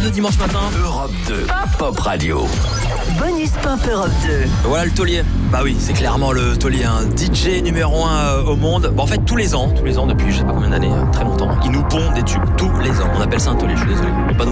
de dimanche matin. Europe 2, Pop Radio. Bonus Pop Europe 2. Voilà le taulier. Bah oui, c'est clairement le taulier, un DJ numéro 1 au monde. Bon, en fait, tous les ans, depuis je sais pas combien d'années, très longtemps, il nous pond des tubes tous les ans. On appelle ça un taulier, je suis désolé. Mais pas nous.